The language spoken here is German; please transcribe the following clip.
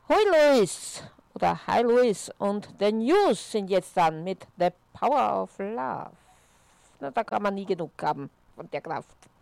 Hoi Louis oder Hi Louis und The News sind jetzt dann mit The Power of Love. Na, da kann man nie genug haben von der Kraft.